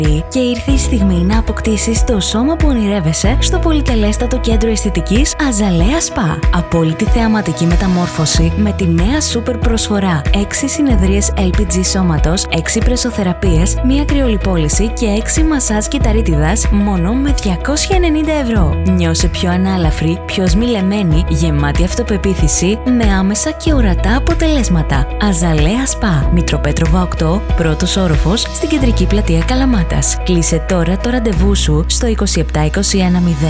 Και ήρθε η στιγμή να αποκτήσεις το σώμα που ονειρεύεσαι στο πολυτελέστατο κέντρο αισθητικής Αζαλέα Spa. Απόλυτη θεαματική μεταμόρφωση με τη νέα σούπερ προσφορά. 6 συνεδρίες LPG σώματος, 6 πρεσοθεραπείες, 1 κρυολιπόληση και 6 μασάζ κυταρίτιδας μόνο με 290 ευρώ. Νιώσε πιο ανάλαφρη, πιο σμιλεμένη, γεμάτη αυτοπεποίθηση με άμεσα και ορατά αποτελέσματα. Αζαλέα Spa, Μητροπέτροβα 8, πρώτος όροφος στην κεντρική πλατεία Καλαμάτας. Κλείσε τώρα το ραντεβού σου στο 27210